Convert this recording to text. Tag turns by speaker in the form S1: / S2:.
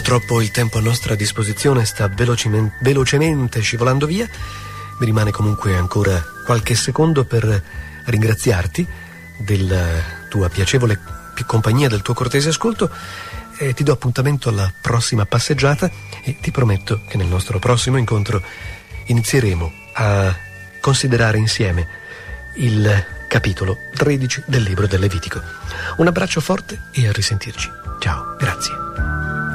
S1: Purtroppo il tempo a nostra disposizione sta velocemente scivolando via. Mi rimane comunque ancora qualche secondo per ringraziarti della tua piacevole compagnia, del tuo cortese ascolto. Ti do appuntamento alla prossima passeggiata e ti prometto che nel nostro prossimo incontro inizieremo a considerare insieme il capitolo 13 del libro del Levitico. Un abbraccio forte e a risentirci. Ciao, grazie.